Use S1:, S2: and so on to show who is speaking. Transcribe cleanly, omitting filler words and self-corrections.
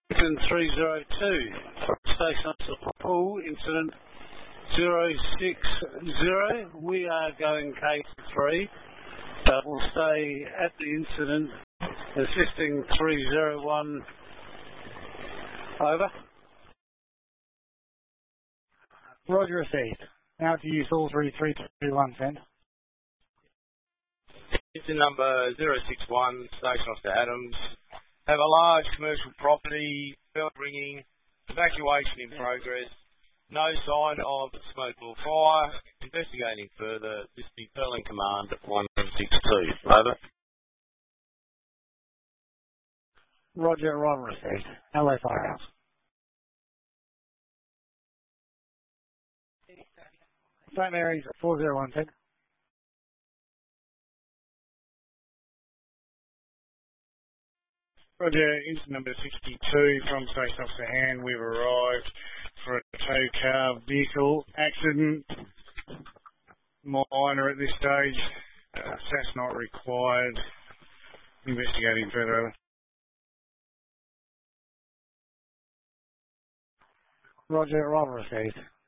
S1: Incident 302, Station Officer Pool, Incident 060. We are going K3, but we'll stay at the incident, assisting 301. Over.
S2: Roger, received. Now to use all 3321, send.
S3: Incident number 061, Station Officer Adams. Have a large commercial property, bell ringing, evacuation in progress, no sign of smoke or fire, investigating further. This is Berlin Command 162. Over.
S2: Roger, Ron received. LA Firehouse. St. Mary's 401, send.
S4: Roger, incident number 62 from Station Officer Hand. We've arrived for a tow car vehicle accident. Minor at this stage. SAS not required. Investigating further.
S2: Roger, Ron received.